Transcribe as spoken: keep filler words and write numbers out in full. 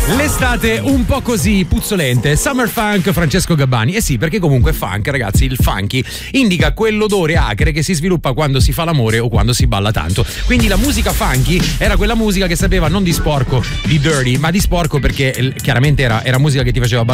L'estate un po' così puzzolente, Summer Funk, Francesco Gabbani. Eh sì, perché comunque funk, ragazzi, il funky indica quell'odore acre che si sviluppa quando si fa l'amore o quando si balla tanto. Quindi la musica funky era quella musica che sapeva non di sporco, di dirty, ma di sporco perché chiaramente era, era musica che ti faceva ballare